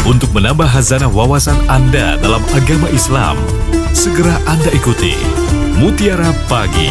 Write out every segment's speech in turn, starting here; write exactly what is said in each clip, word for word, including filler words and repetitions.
Untuk menambah hazanah wawasan Anda dalam agama Islam, segera Anda ikuti Mutiara Pagi.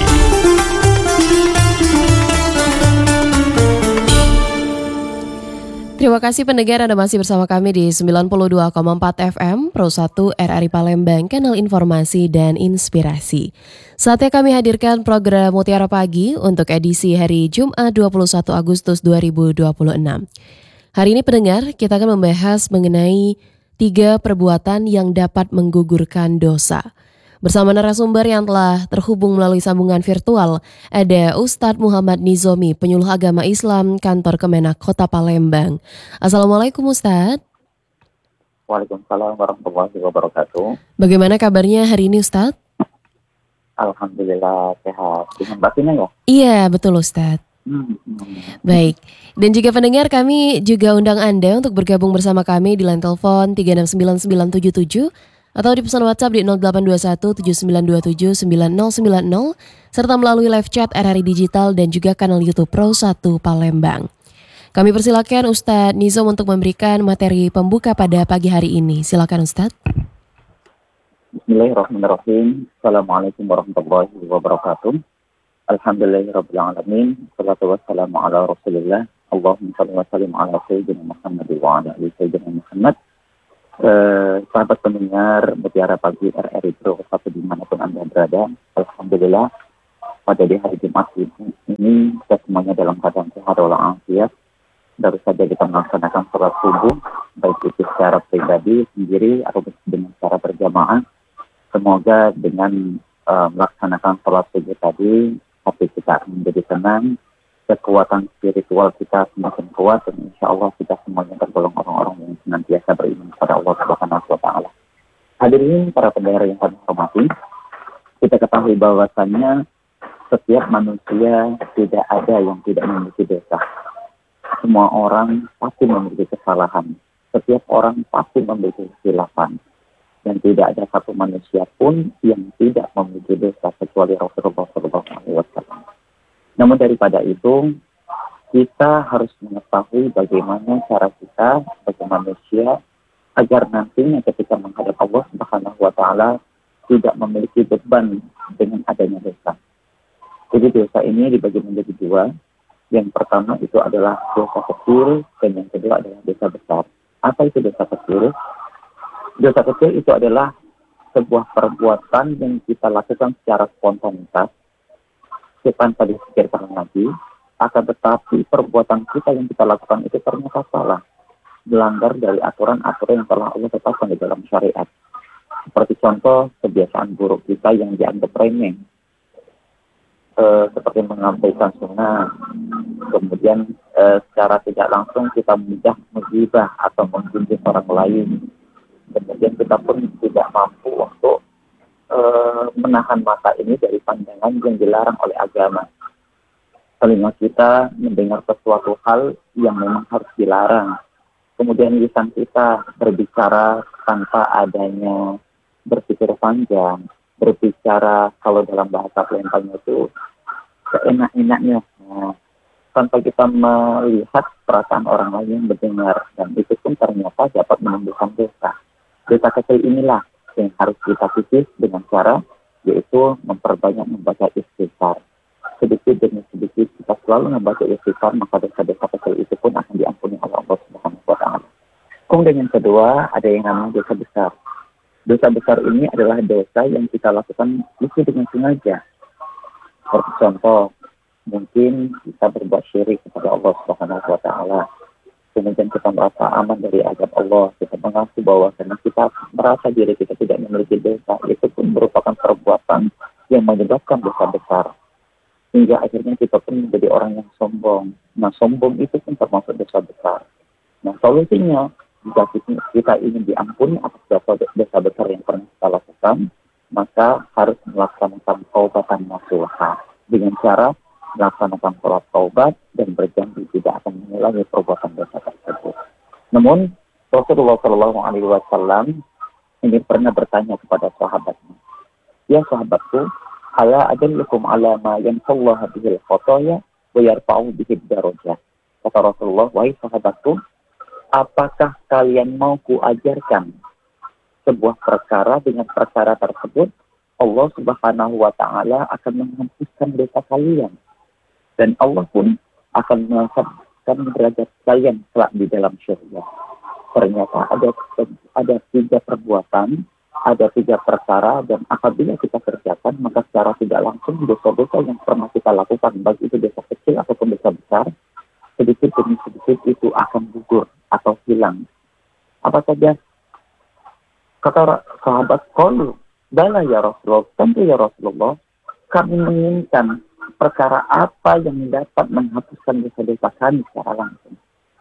Terima kasih pendengar, Anda masih bersama kami di sembilan puluh dua koma empat F M Pro satu R R I Palembang, kanal informasi dan inspirasi. Saatnya kami hadirkan program Mutiara Pagi untuk edisi hari Jumat dua puluh satu Agustus dua ribu dua puluh enam. Hari ini pendengar, kita akan membahas mengenai tiga perbuatan yang dapat menggugurkan dosa. Bersama narasumber yang telah terhubung melalui sambungan virtual, ada Ustadz Muhammad Nizomi, penyuluh agama Islam Kantor Kemenak Kota Palembang. Assalamualaikum Ustadz. Waalaikumsalam warahmatullahi wabarakatuh. Bagaimana kabarnya hari ini Ustadz? Alhamdulillah sehat. Dengan batinnya ya? Iya, betul Ustadz. Hmm, hmm. Baik, dan juga pendengar, kami juga undang Anda untuk bergabung bersama kami di line telepon tiga enam sembilan sembilan tujuh tujuh atau di pesan WhatsApp di nol delapan dua satu tujuh sembilan dua tujuh sembilan nol sembilan nol serta melalui live chat R R I Digital dan juga kanal YouTube Pro satu Palembang. Kami persilakan Ustadz Nizom untuk memberikan materi pembuka pada pagi hari ini. Silakan Ustadz. Bismillahirrahmanirrahim. Assalamualaikum warahmatullahi wabarakatuh. Alhamdulillahirabbil alamin. Wassalatu wassalamu ala Rasulillah. Allahumma shalli wa sallim ala sayyidina Muhammad wa ala ali sayyidina Muhammad. Eh, sahabat pendengar Mutiara Pagi R R I Pro satu dimanapun Anda berada, alhamdulillah pada di hari Jumat ini kita semuanya dalam keadaan sehat walafiat. Baru saja kita melaksanakan sholat subuh, baik itu secara pribadi sendiri atau dengan secara berjamaah. Semoga dengan uh, melaksanakan sholat subuh tadi, hati kita akan menjadi tenang, kekuatan spiritual kita semakin kuat, dan insya Allah kita semuanya tergolong orang-orang yang senantiasa beriman kepada Allah Subhanahu wa Ta'ala. Hadirin para pendengar yang kami hormati, kita ketahui bahwasannya setiap manusia tidak ada yang tidak memiliki dosa. Semua orang pasti memiliki kesalahan. Setiap orang pasti memiliki kesilapan. Dan tidak ada satu manusia pun yang tidak memiliki dosa kecuali Rasulullah shallallahu alaihi wasallam. Namun daripada itu, kita harus mengetahui bagaimana cara kita sebagai manusia agar nantinya ketika menghadap Allah Subhanahu wa Ta'ala tidak memiliki beban dengan adanya dosa. Jadi dosa ini dibagi menjadi dua. Yang pertama itu adalah dosa kecil dan yang kedua adalah dosa besar. Apa itu dosa kecil? Dosa kecil itu adalah sebuah perbuatan yang kita lakukan secara spontanitas tanpa dipikirkan lagi, akan tetapi perbuatan kita yang kita lakukan itu ternyata salah, melanggar dari aturan-aturan yang telah Allah tetapkan di dalam syariat. Seperti contoh kebiasaan buruk kita yang dianggap remeh, e, seperti mengampaikan sunnah, kemudian e, secara tidak langsung kita mudah menggibah atau mengunjungi orang lain, kemudian kita pun tidak mampu untuk Uh, menahan mata ini dari pandangan yang dilarang oleh agama. Telinga kita mendengar sesuatu hal yang memang harus dilarang. Kemudian lisan kita berbicara tanpa adanya berpikir panjang, berbicara kalau dalam bahasa Palembang itu seenak-enaknya, nah, tanpa kita melihat perasaan orang lain yang mendengar, dan itu pun ternyata dapat menimbulkan dosa. Dosa kecil inilah yang harus kita sisih dengan cara yaitu memperbanyak membaca istighfar. Sedikit demi sedikit kita selalu membaca istighfar, maka dosa-dosa kecil itu pun akan diampuni oleh Allah Subhanahu wa Ta'ala. Kemudian yang kedua ada yang namanya dosa besar. Dosa besar ini adalah dosa yang kita lakukan itu dengan sengaja. Seperti contoh, mungkin kita berbuat syirik kepada Allah Subhanahu wa Ta'ala. Kemudian kita merasa aman dari azab Allah, kita mengaku bahwa karena kita merasa diri kita tidak memiliki dosa, itu pun merupakan perbuatan yang menyebabkan dosa besar. Hingga akhirnya kita pun menjadi orang yang sombong. Nah, sombong itu pun termasuk dosa besar. Nah, solusinya, jika kita ingin diampuni atas dosa, dosa besar yang pernah kita lakukan, maka harus melaksanakan taubatan nasuha dengan cara melaksanakan sholat taubat dan berjanji tidak akan mengulangi perbuatan dosa tersebut. Namun Rasulullah Shallallahu Alaihi Wasallam ini pernah bertanya kepada sahabatnya, ya sahabatku, ala adallukum ala ma yanfallahu bihil khotoya wa yarfa'u bihid darajat. Kata Rasulullah, wahai sahabatku, apakah kalian mau kuajarkan sebuah perkara, dengan perkara tersebut Allah Subhanahu wa taala akan menghapuskan dosa kalian dan Allah pun akan mengangkatkan derajat kalian kelak di dalam syurga. Ternyata ada ada tiga perbuatan, ada tiga perkara, dan apabila kita kerjakan maka secara tidak langsung dosa-dosa yang pernah kita lakukan, baik itu dosa kecil ataupun dosa besar, sedikit demi sedikit itu akan gugur atau hilang. Apa saja? Kata sahabat, qalu bala ya Rasulullah, tentu ya Rasulullah, kami menginginkan perkara apa yang dapat menghapuskan dosa-dosa kami secara langsung.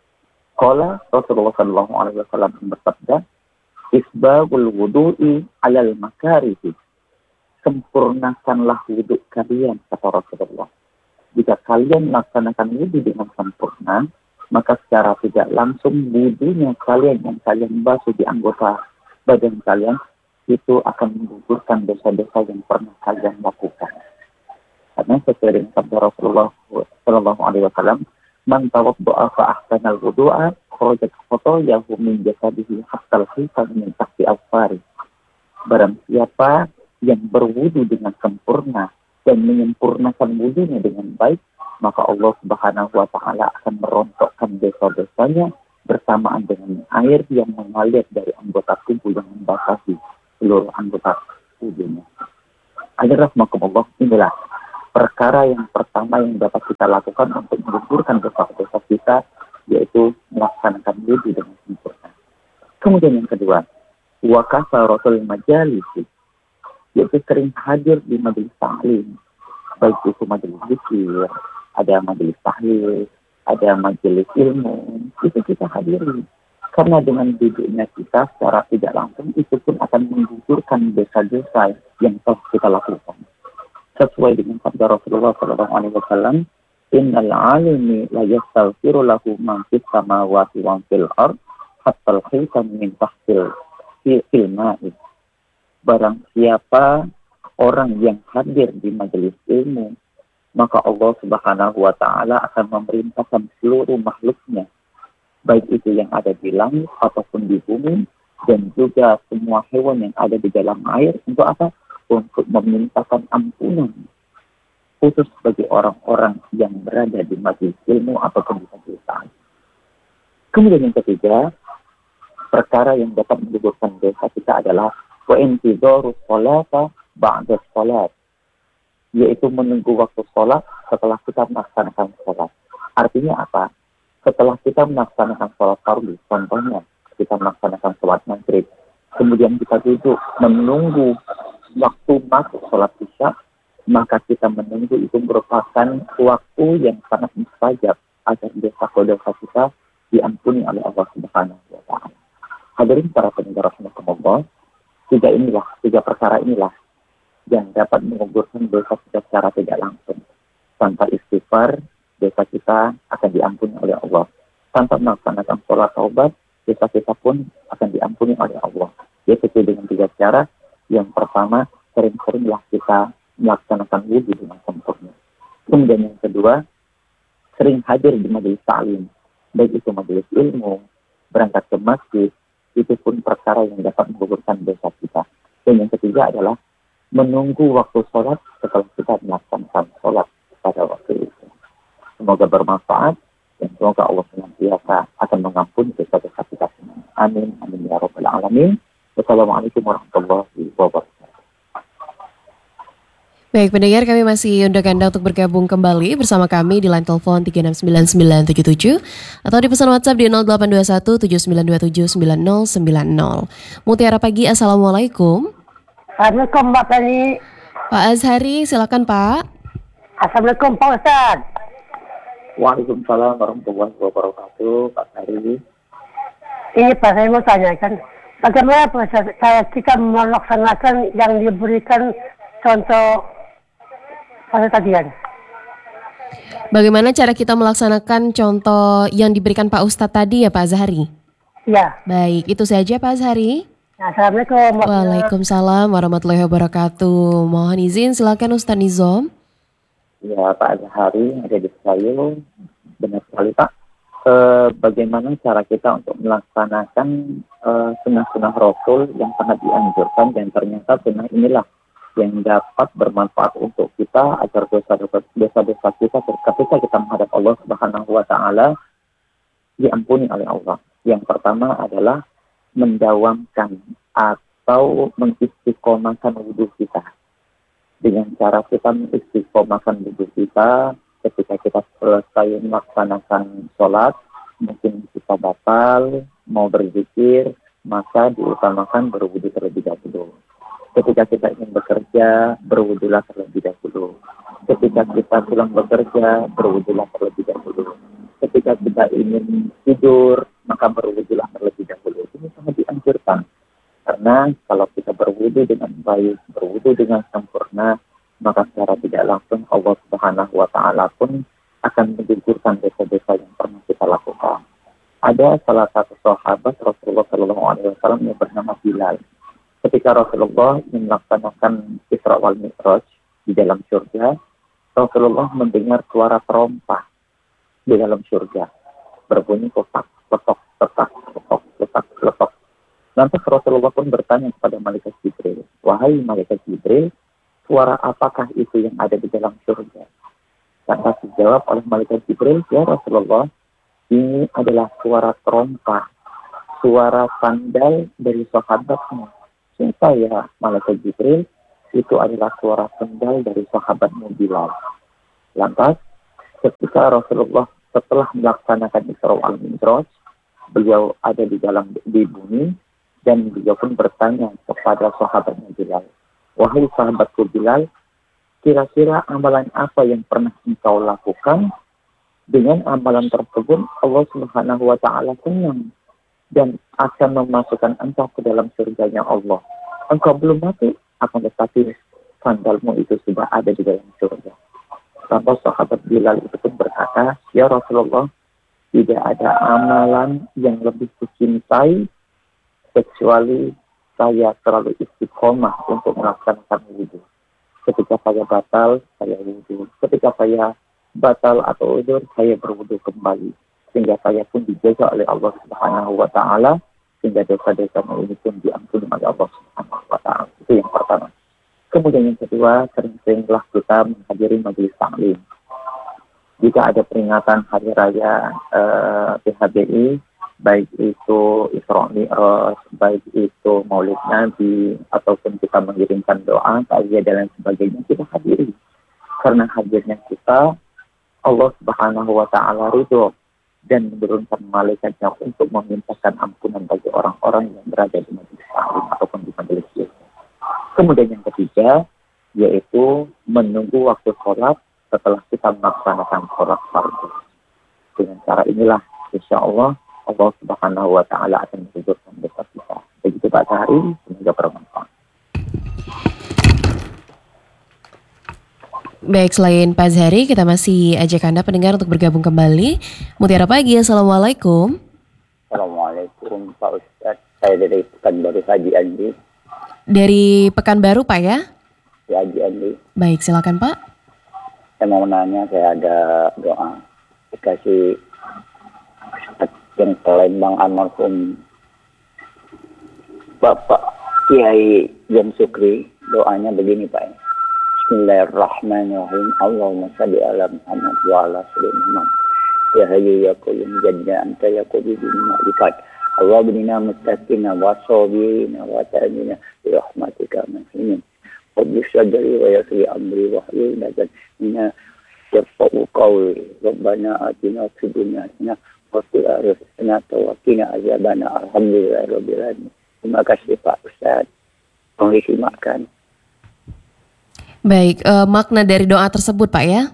Qala Rasulullah sallallahu alaihi wasallam bersabda, isbagul wudu'i alal makarihi, sempurnakanlah wudhu kalian, kata Rasulullah. Jika kalian melaksanakan wudhu dengan sempurna, maka secara tidak langsung wudhunya kalian yang kalian basuh di anggota badan kalian itu akan menggugurkan dosa-dosa yang pernah kalian lakukan. Karena sesuai dengan sabda Rasulullah sallallahu alaihi wasallam, man tawadda'a fa ahsana al-wudu'a kharajat khatayahu min jasadihi hatta al-khitam min tahti al-fari. Barang siapa yang berwudu dengan sempurna dan menyempurnakan wudunya dengan baik, maka Allah Subhanahu wa taala akan merontokkan dosa-dosanya bersamaan dengan air yang mengalir dari anggota tubuh yang membasahi seluruh anggota tubuhnya. Adalah rahmatullah, inilah perkara yang pertama yang dapat kita lakukan untuk menggugurkan dosa-dosa kita, yaitu melaksanakan wudu dengan sempurna. Kemudian yang kedua, wa kasaratul majalisi, yaitu sering hadir di majelis ta'lim, baik itu majelis zikir, ada majelis tahlil, ada majelis ilmu, itu kita hadiri. Karena dengan duduknya kita secara tidak langsung itu pun akan menggugurkan dosa-dosa yang telah kita lakukan. Sesuai dengan sabda Rasulullah sallallahu alaihi wasallam, innal alimi la yastaghfiru lahu man fis samawati wa fil ard hatta al-khitam min tahtil fil ma'i. Barang siapa orang yang hadir di majelis ilmu, maka Allah Subhanahu wa taala akan memerintahkan seluruh makhluknya, baik itu yang ada di langit ataupun di bumi, dan juga semua hewan yang ada di dalam air, untuk apa? Untuk memintakan ampunan khusus bagi orang-orang yang berada di majelis ilmu ataupun di majelis ta'lim. Kemudian yang ketiga, perkara yang dapat menggugurkan dosa kita adalah wa intidharu sholata ba'da sholat, yaitu menunggu waktu sholat setelah kita melaksanakan sholat. Artinya apa? Setelah kita melaksanakan sholat fardu, contohnya kita melaksanakan sholat maghrib, kemudian kita duduk menunggu waktu masuk sholat isya, maka kita menunggu itu merupakan waktu yang sangat mustajab agar dosa-dosa kita diampuni oleh Allah Subhanahu wa taala. Hadirin para pendengar rahimakumullah, tiga inilah, tiga perkara inilah yang dapat menggugurkan dosa kita secara tidak langsung. Tanpa istighfar, dosa kita akan diampuni oleh Allah. Tanpa melaksanakan sholat taubat, dosa kita pun akan diampuni oleh Allah. Yaitu dengan tiga cara. Yang pertama, sering-seringlah kita melaksanakan wudhu dengan sempurna. Kemudian yang kedua, sering hadir di majelis ta'lim, baik itu majelis ilmu, berangkat ke masjid, itu pun perkara yang dapat menggugurkan dosa kita. Dan yang ketiga adalah menunggu waktu sholat setelah kita melaksanakan sholat pada waktu itu. Semoga bermanfaat dan semoga Allah senantiasa akan mengampuni dosa-dosa kita semua. Amin, amin ya rabbal alamin. Wassalamualaikum warahmatullahi wabarakatuh. Baik, pendengar, kami masih undang Anda untuk bergabung kembali bersama kami di line telepon tiga enam sembilan sembilan tujuh tujuh atau di pesan WhatsApp di nol delapan dua satu tujuh sembilan dua tujuh sembilan nol sembilan nol. Mutiara Pagi, Assalamualaikum. Assalamualaikum Mbak Tani. Pak Azhari, silakan Pak. Assalamualaikum Pak Ustaz. Waalaikumsalam warahmatullahi wabarakatuh, Pak Hari. Ini Pak, saya mau tanyakan, bagaimana proses saya kita melaksanakan yang diberikan contoh pada tadian? Bagaimana cara kita melaksanakan contoh yang diberikan Pak Ustadz tadi ya Pak Azhari? Ya. Baik, itu saja Pak Azhari. Assalamualaikum. Waalaikumsalam warahmatullahi wabarakatuh. Mohon izin, silakan Ustadz Nizom. Ya, Pak Azhari ada di saya. Benar sekali Pak. eh, bagaimana cara kita untuk melaksanakan eh, sunnah-sunnah Rasul yang sangat dianjurkan, dan ternyata sunnah inilah yang dapat bermanfaat untuk kita agar dosa-dosa dosa-dosa kita ketika kita menghadap Allah Subhanahu wa taala diampuni oleh Allah. Yang pertama adalah mendawamkan atau mengistiqomahkan wudhu kita. Dengan cara kita mengistiqomahkan wudhu kita ketika kita selesai melaksanakan sholat, mungkin kita batal, mau berzikir, maka diutamakan berwudhu terlebih dahulu. Ketika kita ingin bekerja, berwudhulah terlebih dahulu. Ketika kita pulang bekerja, berwudhulah terlebih dahulu. Ketika kita ingin tidur, maka berwudhulah terlebih dahulu. Ini sangat dianjurkan. Karena kalau kita berwudhu dengan baik, berwudhu dengan sempurna, maka secara tidak langsung Allah Subhanahu wa taala pun akan menggugurkan dosa-dosa yang pernah kita lakukan. Ada salah satu sahabat Rasulullah Shallallahu Alaihi Wasallam yang bernama Bilal. Ketika Rasulullah ingin melaksanakan Isra wal Mi'raj di dalam surga, Rasulullah mendengar suara terompah di dalam surga, berbunyi kotak, letok, letak, letok, letak, letok. Lantas Rasulullah pun bertanya kepada malaikat Jibril, wahai malaikat Jibril, suara apakah itu yang ada di dalam surga? Lantas dijawab oleh malaikat Jibril, ya Rasulullah, ini adalah suara terompah, suara sandal dari sahabatmu. Siapa ya malaikat Jibril? Itu adalah suara sandal dari sahabatmu Bilal. Lantas ketika Rasulullah setelah melaksanakan Isra wal Mi'raj, beliau ada di dalam di bumi, dan beliau pun bertanya kepada sahabatnya Bilal, wahai sahabatku Bilal, kira-kira amalan apa yang pernah engkau lakukan? Dengan amalan tersebut Allah Subhanahu wa taala senang dan akan memasukkan engkau ke dalam surganya Allah. Engkau belum mati, akan tetapi sandalmu itu sudah ada di dalam surga. Sampai sahabat Bilal itu pun berkata, ya Rasulullah, tidak ada amalan yang lebih kucintai kecuali saya selalu istiqomah untuk melaksanakan wudhu. Ketika saya batal, saya wudhu. Ketika saya batal atau udzur, saya berwudhu kembali. Sehingga saya pun dijaga oleh Allah Subhanahu wa taala, sehingga dosa-dosa ini pun diampuni oleh Allah Subhanahu wa taala. Itu yang pertama. Kemudian yang kedua, sering-seringlah kita menghadiri majelis taklim. Jika ada peringatan hari raya eh, P H B I, baik itu Isra Mi'raj, baik itu Maulid Nabi, ataupun kita mengirimkan doa, takziah dan lain sebagainya, kita hadiri. Karena hadirnya kita, Allah Subhanahu wa taala ridho dan menurunkan malaikatnya untuk memintakan ampunan bagi orang-orang yang berada di majelis taklim ataupun di majelis itu. Kemudian yang ketiga, yaitu menunggu waktu sholat setelah kita melaksanakan sholat fardu. Dengan cara inilah, insya Allah, Allah Subhanahu wa taala akan menghidupkan dosa kita. Begitu Pak Sahari, semoga bermanfaat. Baik, selain Pak Zahari, kita masih ajak Anda pendengar untuk bergabung kembali. Mutiara Pagi, Assalamualaikum. Assalamualaikum Pak Ustadz. Saya dari Pekanbaru, Haji Andi. Dari Pekanbaru Pak ya? Ya, Haji Andi. Baik, silakan Pak. Saya mau nanya, saya ada doa. Dikasih Ustadz yang Palembang almarhum Bapak Kiai Jan Sukri. Doanya begini Pak. Bismillahirrahmanirrahim. Allahumma salli ala Muhammad wa ala salli Muhammad. Ya hayyu ya qayyum jadda anta ya qayyum ma'rifat. Allah binina mustaqina wa sabirina wa ta'amina bi rahmatika min Rabbi sadri wa yasri amri wa hlul nadan inna yarfa'u qawli Rabbana atina fid dunya hasanah wa fil akhirati hasanah wa qina azabana. Alhamdulillahi rabbil alamin. Terima kasih Pak Ustaz. Mohon disimakkan. Baik, eh, makna dari doa tersebut Pak ya.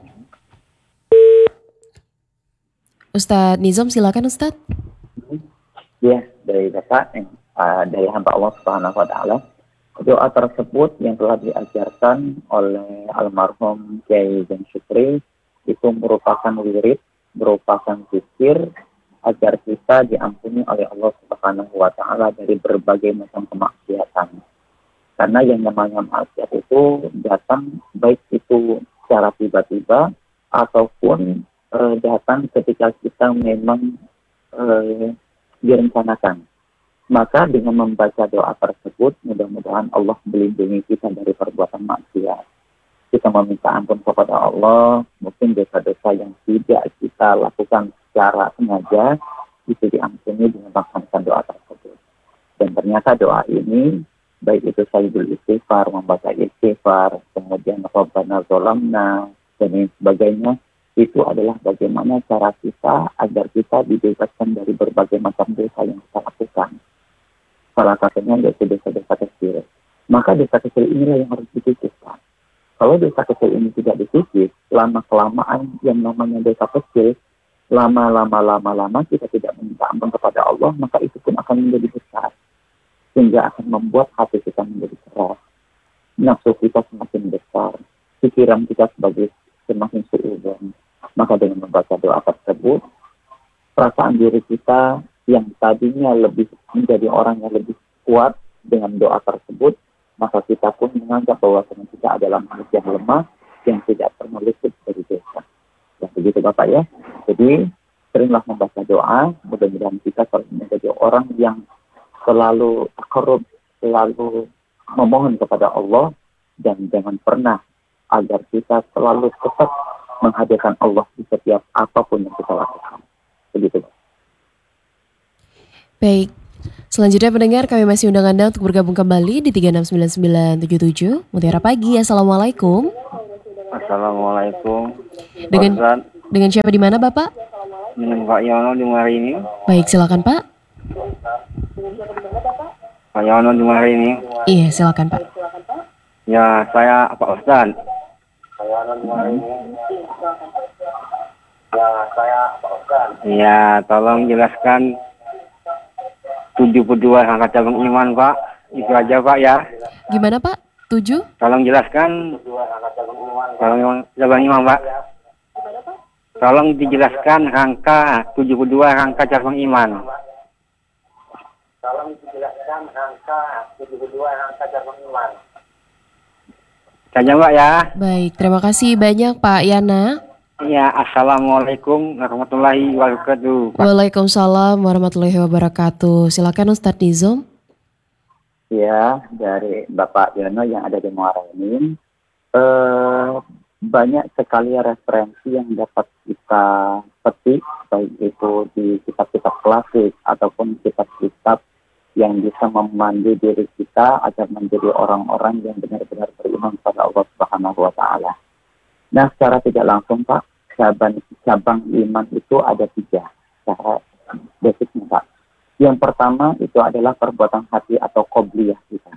Ustadz Nizam, silakan Ustadz. Ya, dari Bapak, uh, dari hamba Allah Subhanahu wa taala. Doa tersebut yang telah diajarkan oleh almarhum Kiai Jan Sukri itu merupakan wirid, merupakan zikir agar kita diampuni oleh Allah Subhanahu wa taala dari berbagai macam kemaksiatan. Karena yang namanya maksiat itu datang baik itu secara tiba-tiba ataupun eh, datang ketika kita memang eh, direncanakan. Maka dengan membaca doa tersebut, mudah-mudahan Allah melindungi kita dari perbuatan maksiat. Kita meminta ampun kepada Allah, mungkin dosa-dosa yang tidak kita lakukan secara sengaja, itu diampuni dengan melaksanakan doa tersebut. Dan ternyata doa ini, baik itu sayyidul istighfar, membaca istighfar, kemudian Rabbana zolamna, dan lain sebagainya, itu adalah bagaimana cara kita agar kita dibebaskan dari berbagai macam dosa yang kita lakukan. Salah satunya yaitu dosa-dosa kecil. Maka dosa kecil inilah yang harus dikikiskan. Kalau dosa kecil ini tidak dikikis, lama-kelamaan yang namanya dosa kecil, lama-lama-lama-lama kita tidak meminta ampun kepada Allah, maka itu pun akan menjadi besar. Sehingga akan membuat hati kita menjadi keras. Nafsu kita semakin besar. Pikiran kita sebagai semakin suudon. Maka dengan membaca doa tersebut, perasaan diri kita yang tadinya lebih menjadi orang yang lebih kuat dengan doa tersebut, maka kita pun menganggap bahwa kita adalah manusia yang lemah yang tidak pernah luput dari dosa. Ya begitu Bapak ya. Jadi seringlah membaca doa, mudah-mudahan kita menjadi orang yang selalu korup, selalu memohon kepada Allah, dan jangan pernah agar kita selalu tetap menghadirkan Allah di setiap apapun yang kita lakukan. Begitu Bapak. Baik, selanjutnya pendengar kami masih undang Anda untuk bergabung kembali di tiga enam sembilan sembilan tujuh tujuh. Mutiara Pagi, Assalamualaikum. Assalamualaikum. Dengan Ustaz, dengan siapa di mana Bapak? dengan Pak Yono di hari ini. Baik, silakan Pak. Pak Yono di hari ini. Iya, silakan Pak. Ya, saya Pak Ustaz. Ya, saya Pak Ustaz. Ya, tolong jelaskan tujuh puluh dua angka cabang iman, Pak. Itu aja, Pak, ya. Gimana Pak? Tujuh? Tolong jelaskan cabang cabang iman, Pak. Tolong dijelaskan angka tujuh puluh dua angka cabang iman. Tolong dijelaskan angka tujuh puluh dua angka cabang iman. Saja, Pak, ya. Baik, terima kasih banyak Pak Yana. Ya, Assalamualaikum warahmatullahi wabarakatuh. Waalaikumsalam warahmatullahi wabarakatuh. Silakan Ustadz Nizam. Ya, dari Bapak Yono yang ada di Muara ini, eh, banyak sekali referensi yang dapat kita petik, baik itu di kitab-kitab klasik ataupun kitab-kitab yang bisa memandu diri kita agar menjadi orang-orang yang benar-benar beriman kepada Allah Subhanahu wa Ta'ala. Nah, secara tidak langsung Pak, cabang, cabang iman itu ada tiga secara basicnya Pak. Yang pertama itu adalah perbuatan hati atau qobliyah kita.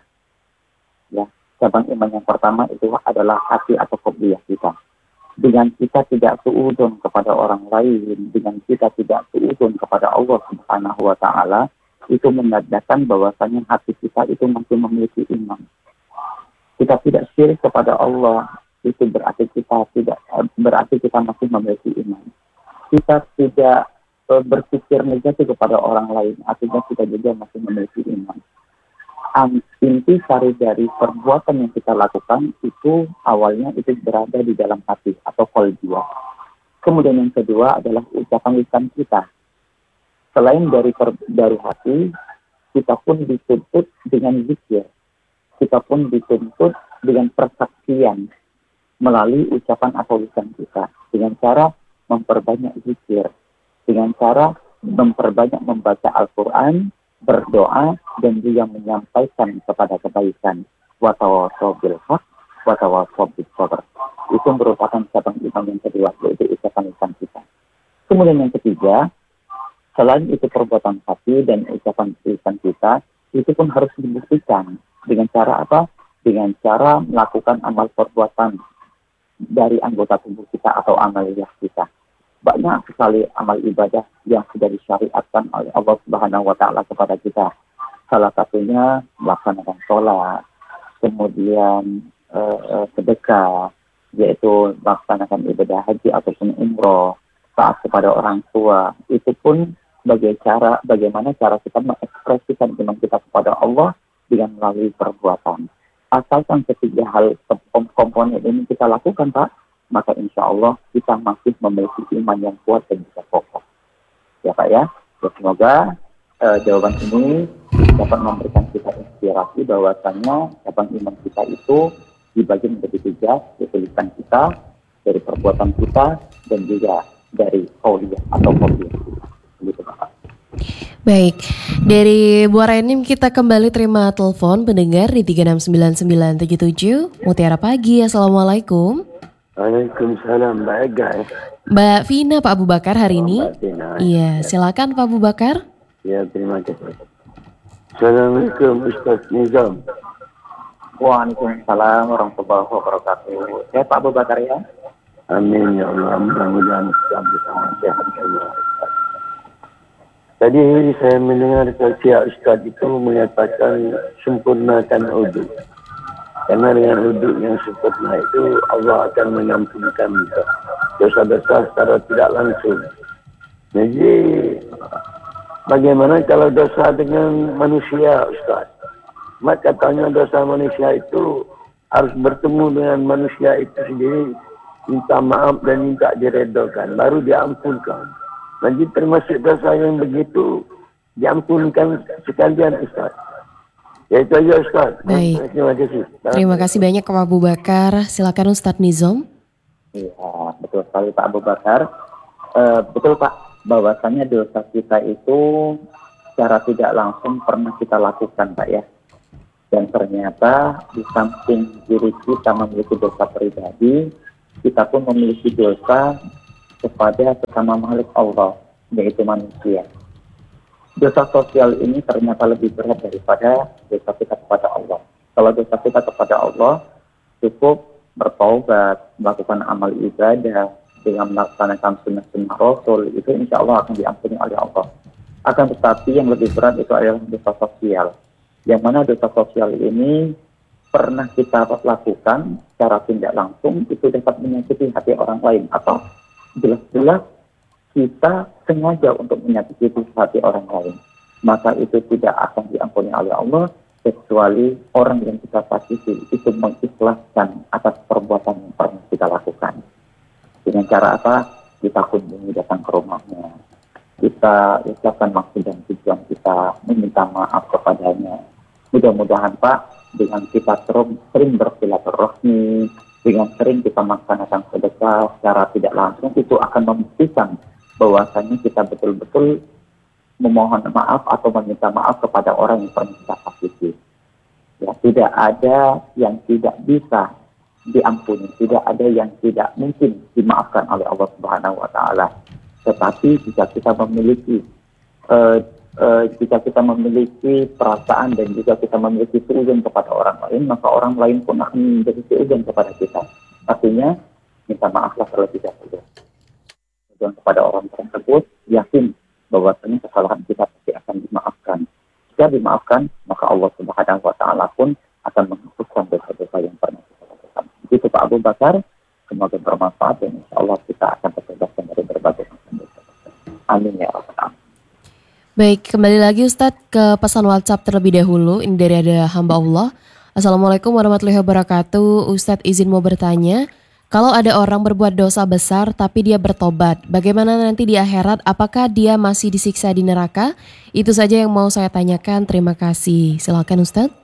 Ya, cabang iman yang pertama itu adalah hati atau qobliyah kita. Dengan kita tidak suudon kepada orang lain, dengan kita tidak suudon kepada Allah Subhanahu wa Ta'ala, itu menandakan bahwasanya hati kita itu masih memiliki iman. Kita tidak syirik kepada Allah, itu berarti kita tidak berarti kita masih memiliki iman. Kita tidak e, berpikir negatif kepada orang lain, artinya kita juga masih memiliki iman. Am, inti sari dari perbuatan yang kita lakukan itu awalnya itu berada di dalam hati atau qalbiyah. Kemudian yang kedua adalah ucapan lisan kita. Selain dari per, dari hati, kita pun dituntut dengan zikir. Kita pun dituntut dengan persaksian melalui ucapan atau lisan kita, dengan cara memperbanyak zikir, dengan cara memperbanyak membaca Al-Quran, berdoa, dan juga menyampaikan kepada kebaikan. Wa tawassaw bil haq, wa tawassaw bis sabr. Itu merupakan cabang iman yang kedua, yaitu ucapan lisan kita. Kemudian yang ketiga, selain itu perbuatan hati dan ucapan lisan kita, itu pun harus dibuktikan. Dengan cara apa? Dengan cara melakukan amal perbuatan dari anggota tubuh kita atau amaliyah kita. Banyak sekali amal ibadah yang sudah disyariatkan oleh Allah Subhanahu wa Ta'ala kepada kita. Salah satunya melaksanakan sholat, kemudian uh, sedekah, yaitu melaksanakan ibadah haji ataupun umroh, taat kepada orang tua. Itu pun sebagai cara, bagaimana cara kita mengekspresikan iman kita kepada Allah dengan melalui perbuatan. Asalkan ketiga hal komponen ini kita lakukan Pak, maka insya Allah kita masih memiliki iman yang kuat dan juga kokoh. Ya Pak ya, ya semoga uh, jawaban ini dapat memberikan kita inspirasi bahwasannya cabang iman kita itu dibagi menjadi tiga, yaitu lisan kita, dari perbuatan kita, dan juga dari qauliyah atau qauliyah kita. Begitu Pak. Baik, dari Bu Renim kita kembali terima telepon pendengar di tiga enam sembilan sembilan tujuh tujuh. Mutiara Pagi, Assalamualaikum. Waalaikumsalam, Mbak Ega. Mbak Vina, Pak Abu Bakar hari Oh, ini. Mbak Vina. Iya, silakan Pak Abu Bakar. Ya, terima kasih. Assalamualaikum Ustaz Nizam. Waalaikumsalam warahmatullahi wabarakatuh. Saya Pak Abu Bakar ya. Amin ya Allah, mudah-mudahan kita bersama sehat semua. Tadi saya mendengar tausiah Ustaz itu mengatakan sempurnakan uduk. Karena dengan uduk yang sempurna itu Allah akan mengampunkan dosa-dosa secara tidak langsung. Jadi bagaimana kalau dosa dengan manusia Ustaz? Mak katanya dosa manusia itu harus bertemu dengan manusia itu sendiri, minta maaf dan minta diredokan, baru diampunkan. Jadi termasuk dosa yang begitu diampunkan sekalian Ustaz. Ya itu aja Ustaz. Baik. Terima kasih. Terima kasih banyak Pak Abu Bakar. Silakan Ustadz Nizam. Iya, betul sekali Pak Abu Bakar. Uh, betul Pak, bahwasannya dosa kita itu secara tidak langsung pernah kita lakukan Pak ya. Dan ternyata di samping diri kita memiliki dosa pribadi, kita pun memiliki dosa kepada sesama makhluk Allah, yaitu manusia. Dosa sosial ini ternyata lebih berat daripada dosa kita kepada Allah. Kalau dosa kita kepada Allah, cukup bertaubat, melakukan amal ibadah, dengan melaksanakan sunnah-sunnah Rasul, itu insya Allah akan diampuni oleh Allah. Akan tetapi yang lebih berat itu adalah dosa sosial. Yang mana dosa sosial ini pernah kita lakukan secara tidak langsung, itu dapat menyakiti hati orang lain, atau jelas-jelas kita sengaja untuk menyakiti hati orang lain, maka itu tidak akan diampuni oleh Allah kecuali orang yang kita sakiti itu mengikhlaskan atas perbuatan yang pernah kita lakukan. Dengan cara apa? Kita kunjungi, datang ke rumahnya, kita ikhlaskan maksud dan tujuan kita, meminta maaf kepadanya. Mudah-mudahan Pak, dengan kita sering, sering bersilaturahmi, dengan sering kita melaksanakan sedekah secara tidak langsung, itu akan membuktikan bahwasanya kita betul-betul memohon maaf atau meminta maaf kepada orang yang pernah kita sakiti. Ya, tidak ada yang tidak bisa diampuni, tidak ada yang tidak mungkin dimaafkan oleh Allah Subhanahu wa taala. Tetapi jika kita memiliki uh, uh, jika kita memiliki perasaan dan juga kita memiliki suudzon kepada orang lain, maka orang lain pun akan menjadi suudzon kepada kita. Artinya minta maaflah terlebih dahulu. Dan kepada orang tersebut, yakin bahwasanya kesalahan kita pasti akan dimaafkan. Jika dimaafkan, maka Allah Subhanahu wa taala pun akan menghapuskan dosa-dosa yang pernah kita lakukan. Begitu Pak Abu Bakar, semoga bermanfaat dan insya Allah kita akan terbebaskan dari berbagai macam dosa. Amin ya rabbal alamin. Baik, kembali lagi Ustadz ke pesan WhatsApp terlebih dahulu. Ini dari ada hamba Allah. Assalamualaikum warahmatullahi wabarakatuh. Ustadz izin mau bertanya, kalau ada orang berbuat dosa besar tapi dia bertobat, bagaimana nanti di akhirat? Apakah dia masih disiksa di neraka? Itu saja yang mau saya tanyakan. Terima kasih. Silakan Ustadz.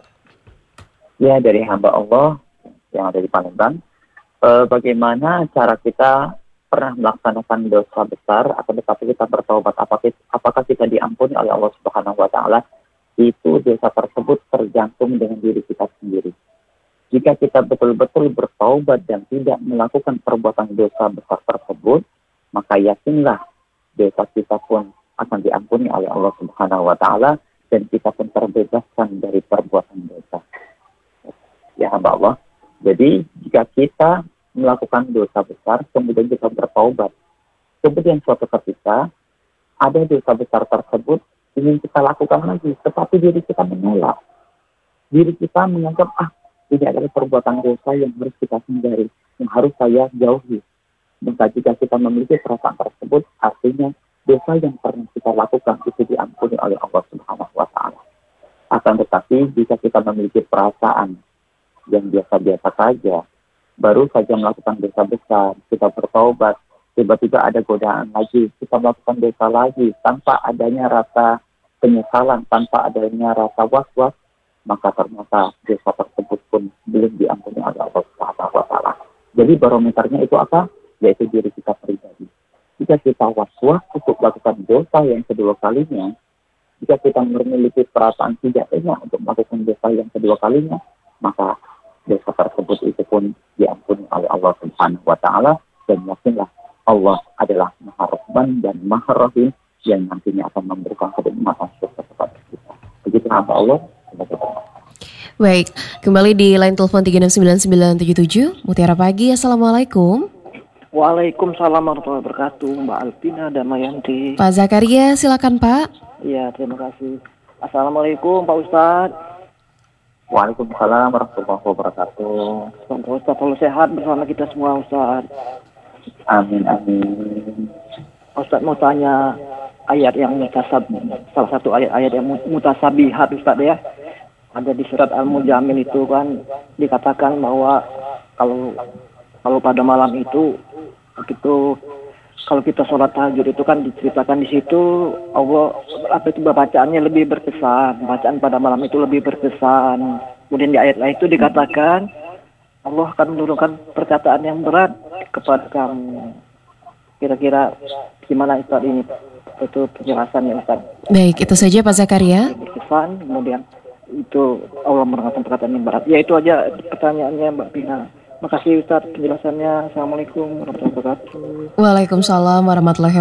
Ya, dari hamba Allah yang ada di Palembang. E, bagaimana cara kita pernah melaksanakan dosa besar atau tetapi kita bertobat? Apakah, apakah kita diampuni oleh Allah Subhanahu wa taala? Itu dosa tersebut tergantung dengan diri kita sendiri. Jika kita betul-betul bertaubat dan tidak melakukan perbuatan dosa besar tersebut, maka yakinlah dosa kita pun akan diampuni oleh Allah Subhanahu wa taala dan kita pun terbebaskan dari perbuatan dosa. Ya hamba Allah. Jadi jika kita melakukan dosa besar kemudian kita bertaubat, kemudian suatu ketika ada dosa besar tersebut ingin kita lakukan lagi, tetapi diri kita menolak. Diri kita menganggap ah ini adalah perbuatan dosa yang harus kita hindari, yang harus saya jauhi. Maka jika kita memiliki perasaan tersebut, artinya dosa yang pernah kita lakukan itu diampuni oleh Allah Subhanahu wa taala. Akan tetapi jika kita memiliki perasaan yang biasa-biasa saja, baru saja melakukan dosa besar, kita bertaubat, tiba-tiba ada godaan lagi, kita melakukan dosa lagi, tanpa adanya rasa penyesalan, tanpa adanya rasa was-was, maka ternyata dosa tersebut pun belum diampuni oleh Allah Subhanahu wa Ta'ala. Jadi barometernya itu apa? Yaitu diri kita pribadi. Jika kita was-was untuk melakukan dosa yang kedua kalinya, jika kita memiliki perasaan tidak enak untuk melakukan dosa yang kedua kalinya, maka dosa tersebut itu pun diampuni oleh Allah Subhanahu wa Ta'ala, dan yakinlah Allah adalah Maha Rahman dan Maha Rahim yang nantinya akan memberikan kenikmatan surga kepada kita. Begitu hamba Allah. Baik, kembali di line telepon tiga enam sembilan sembilan tujuh tujuh, Mutiara Pagi. Assalamualaikum. Waalaikumsalam warahmatullahi wabarakatuh, Mbak Alpina dan Mayanti. Pak Zakaria, silakan Pak. Iya, terima kasih. Assalamualaikum Pak Ustadz. Waalaikumsalam warahmatullahi wabarakatuh. Semoga Ustadz selalu sehat bersama kita semua Ustadz. Amin, amin. Ustadz mau tanya ayat yang mutasab, salah satu ayat-ayat yang mutasabihat Ustadz ya. Ada di surat Al-Mujamil itu kan dikatakan bahwa kalau kalau pada malam itu begitu kalau kita sholat tahajud itu kan diceritakan di situ Allah apa itu bacaannya lebih berkesan, bacaan pada malam itu lebih berkesan. Kemudian di ayat lain itu dikatakan Allah akan menurunkan perkataan yang berat kepada kamu. Kira-kira gimana Ustaz ini itu penjelasannya Ustaz? Baik, itu saja Pak Zakaria. Berkesan, kemudian itu Allah menurunkan perkataan yang berat. Ya itu aja pertanyaannya Mbak Pina. Makasih Ustaz penjelasannya. Assalamualaikum warahmatullahi wabarakatuh. Waalaikumsalam warahmatullahi